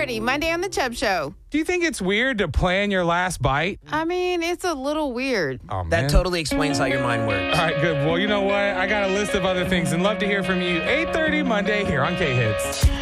8:30, Monday on The Chubb Show. Do you think it's weird to plan your last bite? I mean, it's a little weird. Oh, man. That totally explains how your mind works. All right, good. Well, you know what? I got a list of other things and love to hear from you. 8:30 Monday here on K-Hits.